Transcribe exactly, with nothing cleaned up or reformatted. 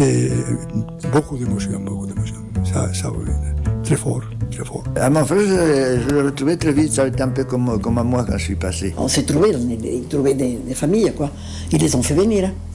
C'est beaucoup d'émotions, beaucoup d'émotions. Ça, ça, oui, très fort, très fort. À mon frère, je, je l'ai retrouvé très vite, ça a été un peu comme, comme à moi quand je suis passé. On s'est trouvés, on est trouvés des, des familles, quoi. Ils les ont fait venir. Hein.